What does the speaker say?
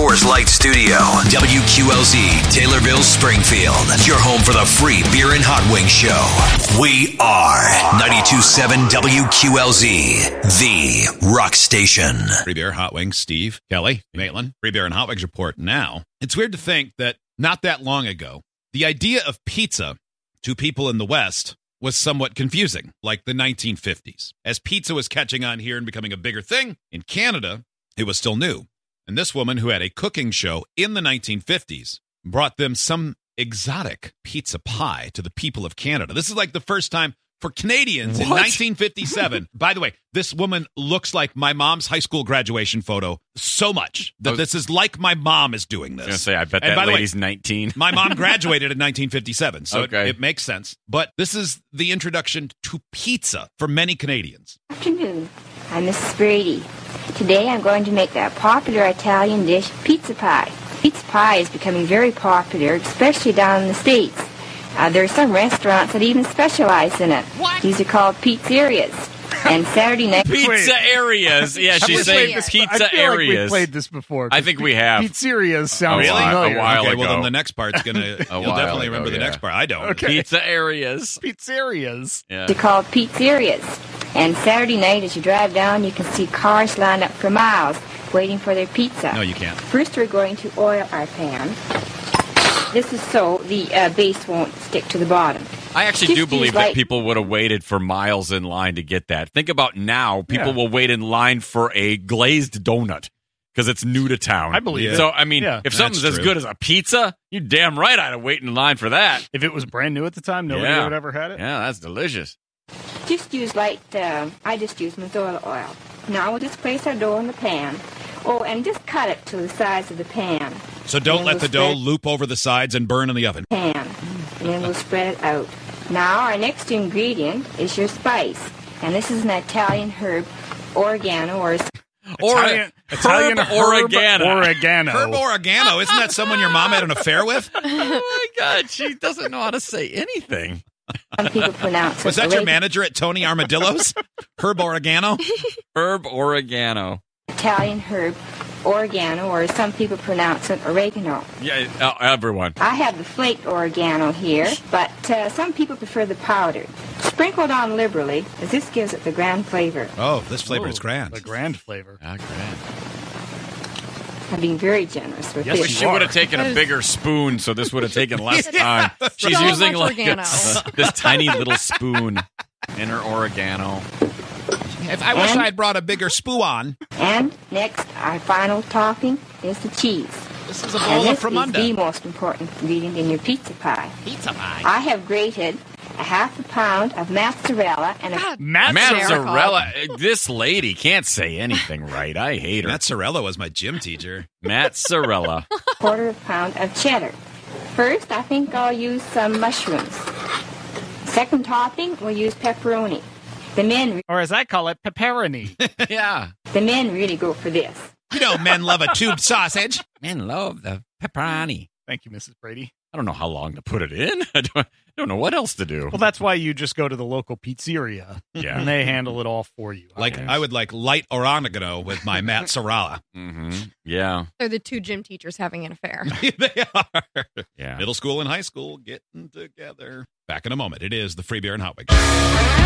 Coors Light Studio. WQLZ, Taylorville, Springfield. Your home for the free beer and hot wing show. We are 92.7 WQLZ, the rock station. Free beer, hot wings, Steve, Kelly, Maitland. Free beer and hot wings report now. It's weird to think that not that long ago, the idea of pizza to people in the West was somewhat confusing, like the 1950s. As pizza was catching on here and becoming a bigger thing, in Canada, it was still new. And this woman who had a cooking show in the 1950s brought them some exotic pizza pie to the people of Canada. This is like the first time for Canadians in 1957. By the way, this woman looks like my mom's high school graduation photo so much that this is like my mom is doing this. I was going to say, I bet that lady's 19. My mom graduated in 1957, so it makes sense. But this is the introduction to pizza for many Canadians. Good afternoon. I'm Mrs. Brady. Today I'm going to make that popular Italian dish, pizza pie. Pizza pie is becoming very popular, especially down in the States. There are some restaurants that even specialize in it. What? These are called pizzerias. And Saturday night... Pizza areas. Yeah, she's saying pizza I feel areas. Like we played this before. I think we have. Pizzerias sounds Really? familiar. A while Okay, ago. well, then the next part's going to... You'll definitely remember the next part. I don't. Okay. Pizza areas. Pizzerias. Yeah. They're called pizzerias. And Saturday night, as you drive down, you can see cars lined up for miles waiting for their pizza. No, you can't. First, we're going to oil our pan. This is so the base won't stick to the bottom. I actually Just do use believe light- that people would have waited for miles in line to get that. Think about now. People will wait in line for a glazed donut because it's new to town. I believe it. So, I mean, Yeah. if something's That's as true. good as a pizza, you damn right I'd have waited in line for that. If it was brand new at the time, nobody Yeah. would ever had it. Yeah, that's delicious. Just use light, I just use Mazola oil. Now we'll just place our dough in the pan. Oh, and just cut it to the size of the pan. So don't And let we'll the dough spread- loop over the sides and burn in the oven. Pan. And then we'll spread it out. Now our next ingredient is your spice. And this is an Italian herb, oregano, or Italian herb oregano. Oregano. Herb oregano. Isn't that someone your mom had an affair with? Oh, my God. She doesn't know how to say anything. some people pronounce it. Was that your manager at Tony Armadillo's? Herb oregano? Herb oregano. Italian herb, oregano, or some people pronounce it oregano. Yeah, everyone. I have the flaked oregano here, but some people prefer the powdered. Sprinkle it on liberally, as this gives it the grand flavor. Oh, this flavor is grand. The grand flavor. Ah, grand. I'm being very generous with Yes, this. Wish she would have taken a bigger spoon, so this would have taken less time. She's So using much like oregano. this tiny little spoon in her oregano. If I wish And- I had brought a bigger spoon. And next, our final topping is the cheese. This is a And bowl this of is the Fromunda. most important ingredient in your pizza pie. Pizza pie. I have grated a half a pound of mozzarella and a Mozzarella. This lady can't say anything right. I hate her. Mozzarella was my gym teacher. Mozzarella. quarter of a pound of cheddar. First, I think I'll use some mushrooms. Second topping, we'll use pepperoni. The men Or as I call it, pepperoni. Yeah. really go for this. You know men love a tube sausage. Men love the pepperoni. Thank you, Mrs. Brady. I don't know how long to put it in. I don't know what else to do. Well, that's why you just go to the local pizzeria, Yeah. and they handle it all for you. Like I would like light oregano with my mozzarella. Mm-hmm. Yeah. They're the two gym teachers having an affair. They are. Yeah. Middle school and high school getting together. Back in a moment. It is the Free Beer and Hot Wings.